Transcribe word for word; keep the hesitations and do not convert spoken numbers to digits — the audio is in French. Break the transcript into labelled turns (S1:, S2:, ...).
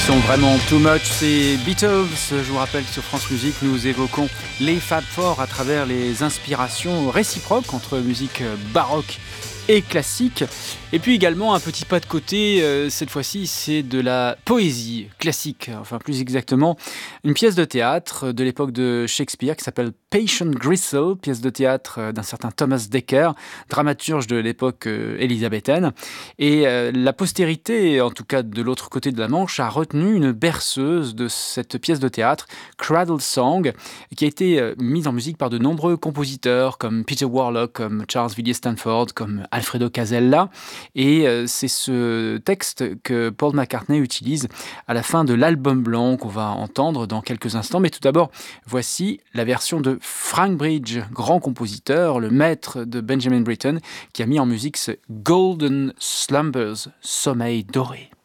S1: sont vraiment too much, c'est Beatles. Je vous rappelle que sur France Musique, nous évoquons les Fab Four à travers les inspirations réciproques entre musique baroque et classique. Et puis également un petit pas de côté, euh, cette fois-ci c'est de la poésie classique, enfin plus exactement une pièce de théâtre de l'époque de Shakespeare qui s'appelle Patient Gristle, pièce de théâtre d'un certain Thomas Dekker, dramaturge de l'époque euh, élisabéthaine. Et euh, la postérité, en tout cas de l'autre côté de la Manche, a retenu une berceuse de cette pièce de théâtre, Cradle Song, qui a été euh, mise en musique par de nombreux compositeurs comme Peter Warlock, comme Charles Villiers Stanford, comme Alfredo Casella. Et euh, c'est ce texte que Paul McCartney utilise à la fin de l'album blanc qu'on va entendre dans quelques instants. Mais tout d'abord, voici la version de Frank Bridge, grand compositeur, le maître de Benjamin Britten, qui a mis en musique ce Golden Slumbers, sommeil doré.